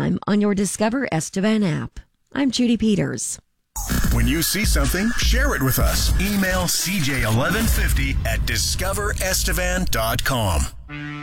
anytime on your Discover Estevan app. I'm Judy Peters. When you see something, share it with us. Email CJ1150 at discoverestevan.com.